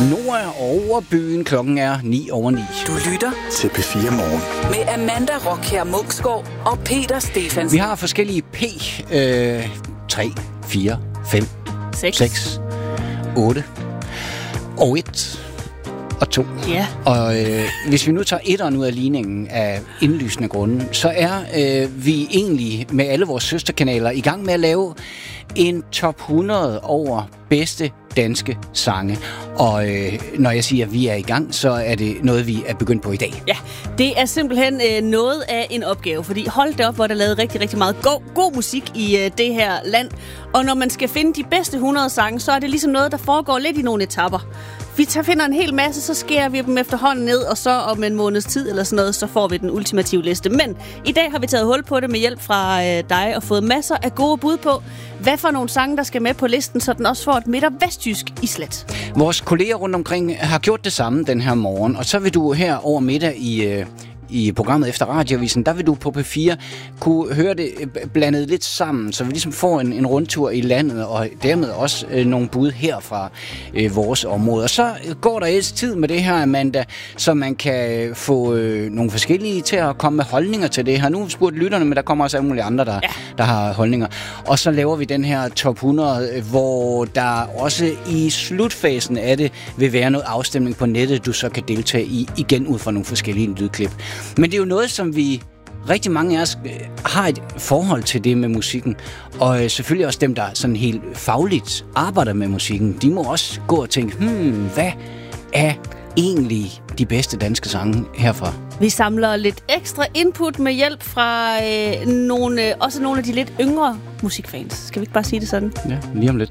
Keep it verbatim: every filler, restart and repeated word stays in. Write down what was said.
Nord over byen. Klokken er ni over ni. Du lytter til P fire Morgen med Amanda Rockher Munksgaard og Peter Stephensen. Vi har forskellige P. Øh, tre, fire, fem, seks, otte og et og to. Ja. Og øh, hvis vi nu tager etteren ud af ligningen af indlysende grunde, så er øh, vi egentlig med alle vores søsterkanaler i gang med at lave en top hundrede over bedste danske sange. Og øh, når jeg siger, at vi er i gang, så er det noget, vi er begyndt på i dag. Ja, det er simpelthen øh, noget af en opgave, fordi hold det op, hvor der er lavet rigtig, rigtig meget god, god musik i øh, det her land. Og når man skal finde de bedste hundrede sange, så er det ligesom noget, der foregår lidt i nogle etapper. Vi tager, finder en hel masse, så skærer vi dem efterhånden ned, og så om en måneds tid eller sådan noget, så får vi den ultimative liste. Men i dag har vi taget hul på det med hjælp fra øh, dig og fået masser af gode bud på, hvad for nogle sange, der skal med på listen, så den også får et midt- og vestjysk islet. Vores kolleger rundt omkring har gjort det samme den her morgen, og så vil du her over middag i... Øh i programmet Efter Radioavisen, der vil du på P fire kunne høre det blandet lidt sammen, så vi ligesom får en, en rundtur i landet, og dermed også øh, nogle bud her fra øh, vores område. Og så går der et tid med det her, Amanda, så man kan få øh, nogle forskellige til at komme med holdninger til det her. Nu har vi spurgt lytterne, men der kommer også alle mulige andre, der, ja. der har holdninger. Og så laver vi den her top hundrede, hvor der også i slutfasen af det vil være noget afstemning på nettet, du så kan deltage i, igen ud fra nogle forskellige lydklip. Men det er jo noget, som vi rigtig mange af os har et forhold til det med musikken. Og selvfølgelig også dem, der sådan helt fagligt arbejder med musikken, de må også gå og tænke, hmm, hvad er egentlig de bedste danske sange herfra? Vi samler lidt ekstra input med hjælp fra øh, nogle, også nogle af de lidt yngre musikfans. Skal vi ikke bare sige det sådan? Ja, lige om lidt.